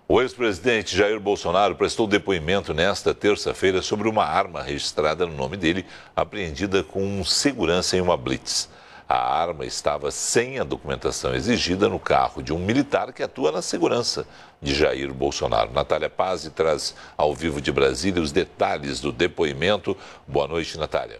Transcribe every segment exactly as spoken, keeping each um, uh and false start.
O ex-presidente Jair Bolsonaro prestou depoimento nesta terça-feira sobre uma arma registrada no nome dele, apreendida com segurança em uma blitz. A arma estava sem a documentação exigida no carro de um militar que atua na segurança de Jair Bolsonaro. Natália Pazzi traz ao vivo de Brasília os detalhes do depoimento. Boa noite, Natália.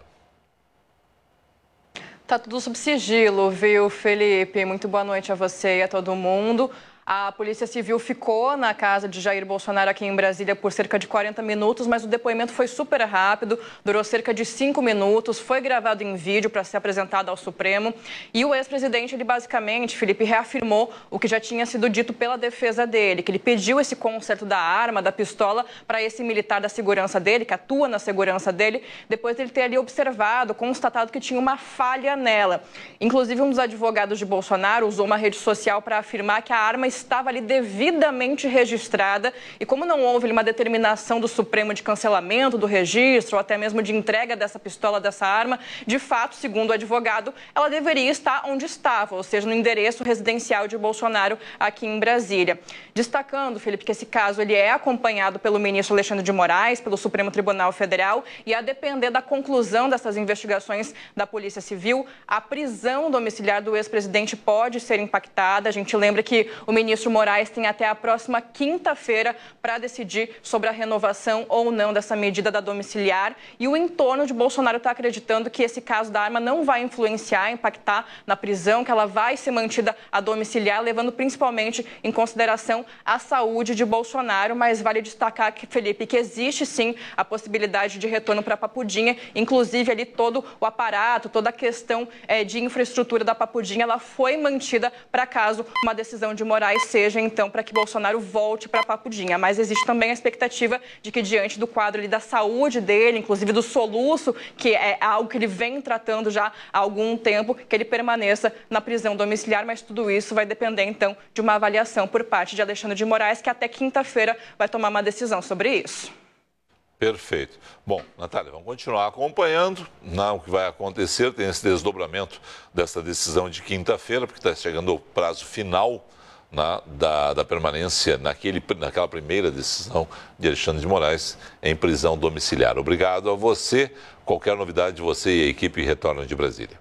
Tá tudo sob sigilo, viu, Felipe? Muito boa noite a você e a todo mundo. A Polícia Civil ficou na casa de Jair Bolsonaro aqui em Brasília por cerca de quarenta minutos, mas o depoimento foi super rápido, durou cerca de cinco minutos, foi gravado em vídeo para ser apresentado ao Supremo. E o ex-presidente, ele basicamente, Felipe, reafirmou o que já tinha sido dito pela defesa dele, que ele pediu esse conserto da arma, da pistola, para esse militar da segurança dele, que atua na segurança dele, depois dele ter ali observado, constatado que tinha uma falha nela. Inclusive, um dos advogados de Bolsonaro usou uma rede social para afirmar que a arma estava ali devidamente registrada e como não houve uma determinação do Supremo de cancelamento do registro ou até mesmo de entrega dessa pistola, dessa arma, de fato, segundo o advogado, ela deveria estar onde estava, ou seja, no endereço residencial de Bolsonaro aqui em Brasília. Destacando, Felipe, que esse caso ele é acompanhado pelo ministro Alexandre de Moraes, pelo Supremo Tribunal Federal e a depender da conclusão dessas investigações da Polícia Civil, a prisão domiciliar do ex-presidente pode ser impactada. A gente lembra que o ministro O ministro Moraes tem até a próxima quinta-feira para decidir sobre a renovação ou não dessa medida da domiciliar. E o entorno de Bolsonaro está acreditando que esse caso da arma não vai influenciar, impactar na prisão, que ela vai ser mantida a domiciliar, levando principalmente em consideração a saúde de Bolsonaro. Mas vale destacar, que, Felipe, que existe sim a possibilidade de retorno para Papudinha, inclusive ali todo o aparato, toda a questão é, de infraestrutura da Papudinha, ela foi mantida para caso uma decisão de Moraes seja, então, para que Bolsonaro volte para Papudinha. Mas existe também a expectativa de que, diante do quadro ali da saúde dele, inclusive do soluço, que é algo que ele vem tratando já há algum tempo, que ele permaneça na prisão domiciliar, mas tudo isso vai depender, então, de uma avaliação por parte de Alexandre de Moraes, que até quinta-feira vai tomar uma decisão sobre isso. Perfeito. Bom, Natália, vamos continuar acompanhando não, o que vai acontecer. Tem esse desdobramento dessa decisão de quinta-feira, porque está chegando o prazo final Na, da, da permanência naquele, naquela primeira decisão de Alexandre de Moraes em prisão domiciliar. Obrigado a você. Qualquer novidade, você e a equipe retornam de Brasília.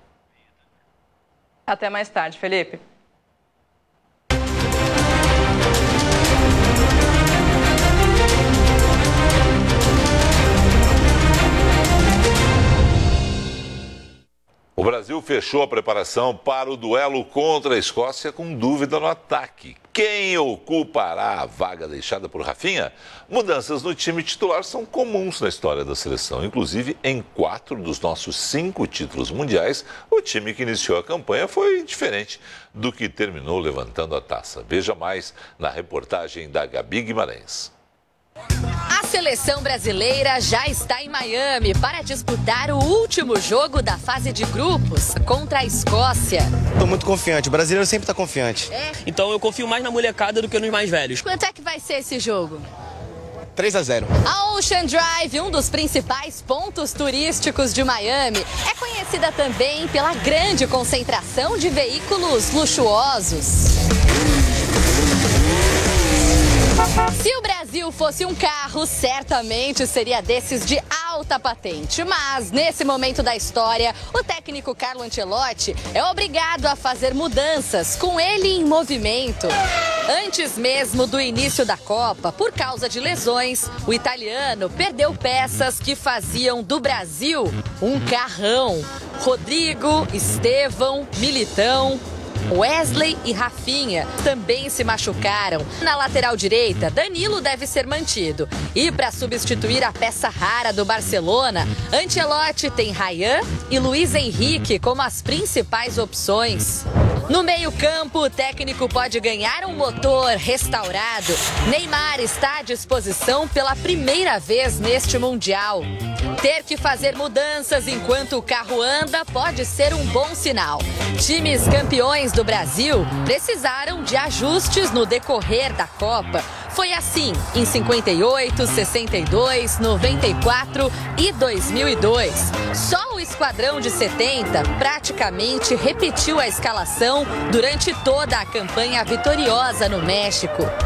Até mais tarde, Felipe. O Brasil fechou a preparação para o duelo contra a Escócia com dúvida no ataque. Quem ocupará a vaga deixada por Rafinha? Mudanças no time titular são comuns na história da seleção. Inclusive, em quatro dos nossos cinco títulos mundiais, o time que iniciou a campanha foi diferente do que terminou levantando a taça. Veja mais na reportagem da Gabi Guimarães. A seleção brasileira já está em Miami para disputar o último jogo da fase de grupos contra a Escócia. Estou muito confiante, o brasileiro sempre está confiante. É? Então eu confio mais na molecada do que nos mais velhos. Quanto é que vai ser esse jogo? três a zero. A Ocean Drive, um dos principais pontos turísticos de Miami, é conhecida também pela grande concentração de veículos luxuosos. Se o Brasil fosse um carro, certamente seria desses de alta patente. Mas, nesse momento da história, o técnico Carlo Ancelotti é obrigado a fazer mudanças, com ele em movimento. Antes mesmo do início da Copa, por causa de lesões, o italiano perdeu peças que faziam do Brasil um carrão. Rodrigo, Estevão, Militão, Wesley e Rafinha também se machucaram. Na lateral direita, Danilo deve ser mantido. E para substituir a peça rara do Barcelona, Ancelotti tem Ryan e Luiz Henrique como as principais opções. No meio-campo, o técnico pode ganhar um motor restaurado. Neymar está à disposição pela primeira vez neste Mundial. Ter que fazer mudanças enquanto o carro anda pode ser um bom sinal. Times campeões do Brasil precisaram de ajustes no decorrer da Copa. Foi assim em cinquenta e oito, sessenta e dois, noventa e quatro e dois mil e dois. Só o esquadrão de setenta praticamente repetiu a escalação durante toda a campanha vitoriosa no México.